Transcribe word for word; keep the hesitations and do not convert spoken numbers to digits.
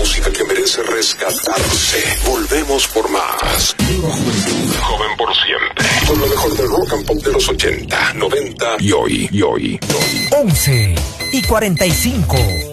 música que merece rescatarse. Volvemos por más. Nueva juventud, joven por siempre. Con lo mejor del rock and pop de los ochenta, noventa y hoy, y hoy, y hoy. once y cuarenta y cinco.